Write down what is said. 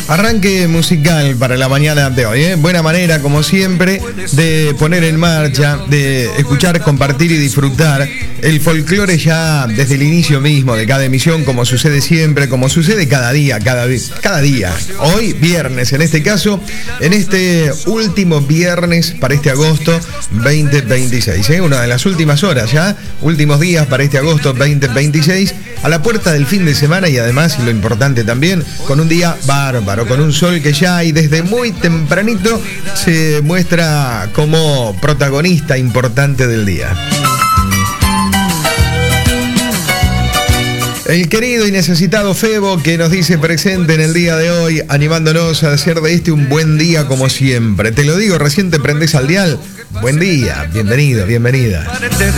Arranque musical para la mañana de hoy, ¿eh? Buena manera, como siempre, de poner en marcha, de escuchar, compartir y disfrutar el folclore ya desde el inicio mismo de cada emisión, como sucede siempre, como sucede cada día. Hoy, viernes, en este caso, en este último viernes para este agosto 2026, ¿eh? Una de las últimas horas ya, últimos días para este agosto 2026, a la puerta del fin de semana y además, y lo importante también, con un día bárbaro, con un sol que ya y desde muy tempranito se muestra como protagonista importante del día. El querido y necesitado Febo, que nos dice presente en el día de hoy, animándonos a hacer de este un buen día como siempre. Te lo digo, recién te prendés al dial. Buen día, bienvenido, bienvenida.